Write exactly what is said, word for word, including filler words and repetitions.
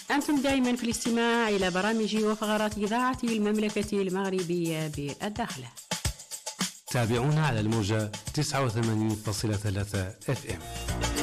أنتم دائما في الاستماع إلى برامج وفقرات إذاعة المملكة المغربية بالداخل. تابعونا على الموجة تسعة وثمانين فاصلة ثلاثة اف ام.